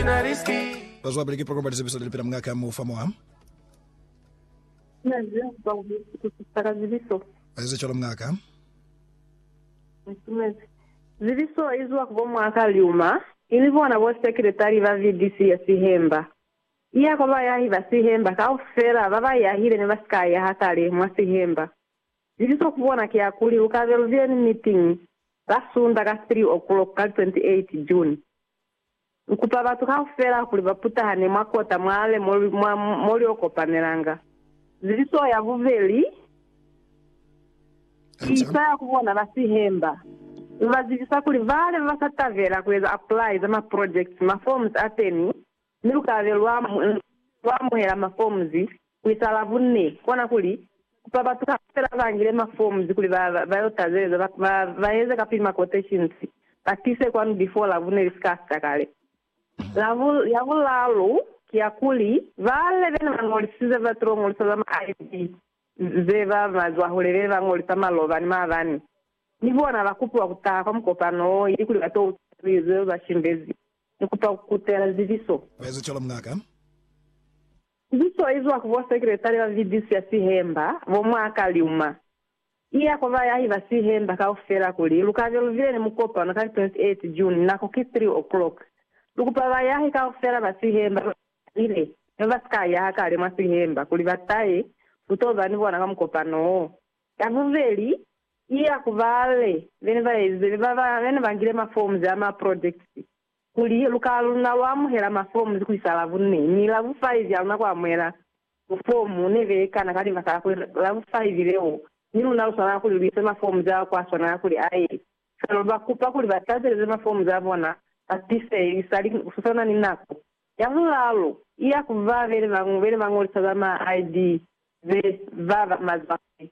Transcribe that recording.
Bazwabeleke programa lesibisodele phela mngakha mufamo wami. Ayizitshala mngakha. Ziviso izwa kubomwaka liuma ilivona bo secretary va VDC ya Sihemba iya kwa yahi va Sihemba ka ofera baba yahire ne baskaya hatale mwa Sihemba ziviso kubona kia kuli ukavelvia ni meeting basunda ka 3 o'clock ka 28 June ukupa batu ka ofera kuli baputa hane makota mwale moli okopaneranga ziviso ya vuveli isa kubona va Sihemba vazivisa kuli vale vasatavera kuweza apply za projects forms ateni nilukave lwamuhera forms kuisala vunne kona kuli kupaba tukapela vangile forms kuli vayotazeza vayeze kapima quotations patise kwanu before la vunne discuss kale yavulalu kia kuli vale vena vangolisize vatrongo za ID zeva mazwahulele vangolisa malova ni mavani nivona vakupu wa kutaka mkopano ili kuli gato rizo za shimbezi nikupa kutela ziviso wezo chola mngaka ziviso izwa kuwa sekretari wa VDC ya Sihemba mwaka liuma iya kwa vaya hiva Sihemba ka ofera kuli lukavyo vile ni mkopano ka 28 June na kuki 3 o'clock lukupa vaya hi ka ofera va Sihemba ile neva skaya haka ali mwa Sihemba kuli vataye utoza nivona ka mkopano yavuveli iya kuvale vene vangile forms ya projects kuli lukalu na lwamuhera forms kuisala vunne ni lavu 5 yaluna kwamwera form nevekana kali masala kuli lavu 5 leo niluna lusana kuli lise forms ya kwasona kuli ayi kalo bakupa kuli batazele forms ya bona atise isali kusana ni nako yavulalu iya kuvale vene vangolisa za ID ve vava mazbaki